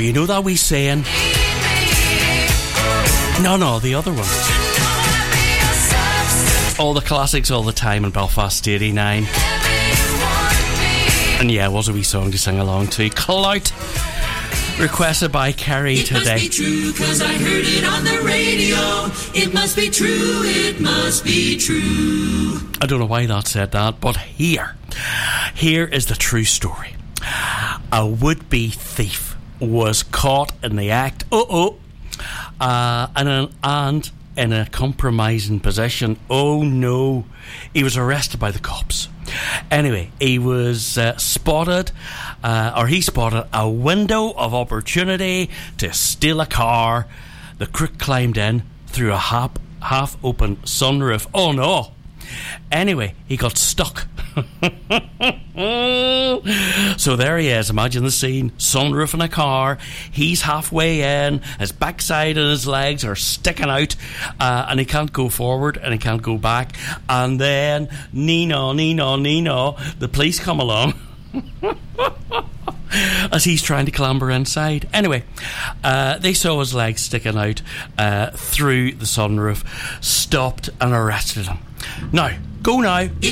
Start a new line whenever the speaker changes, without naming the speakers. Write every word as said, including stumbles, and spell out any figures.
you know that wee saying? No, no, the other one. All the classics all the time in Belfast eighty-nine. And yeah, it was a wee song to sing along to. Clout, requested by Kerry
it
today.
It must be true, cause I heard it on the radio. It must be true, it must be true.
I don't know why that said that, but here, here is the true story. A would-be thief was caught in the act, uh-oh, uh, and, and in a compromising position. Oh no, he was arrested by the cops. Anyway, he was uh, spotted, uh, or he spotted a window of opportunity to steal a car. The crook climbed in through a half, half-open sunroof. Oh no! Anyway, he got stuck. So there he is. Imagine the scene. Sunroof in a car. He's halfway in. His backside and his legs are sticking out. Uh, and he can't go forward and he can't go back. And then, Nino, Nino, Nino, the police come along. As he's trying to clamber inside. Anyway, uh, they saw his legs sticking out uh, through the sunroof, stopped and arrested him. Now, go now.